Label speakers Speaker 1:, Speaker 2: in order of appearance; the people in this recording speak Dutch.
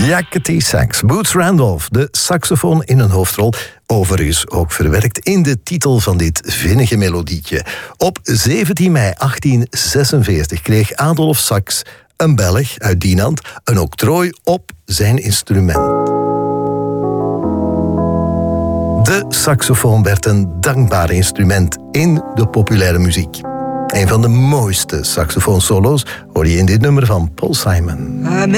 Speaker 1: Yakety Sax, Boots Randolph, de saxofoon in een hoofdrol. Overigens ook verwerkt in de titel van dit vinnige melodietje. Op 17 mei 1846 kreeg Adolphe Sax, een Belg uit Dinant, een octrooi op zijn instrument. De saxofoon werd een dankbaar instrument in de populaire muziek. Een van de mooiste saxofoonsolo's hoor je in dit nummer van Paul Simon.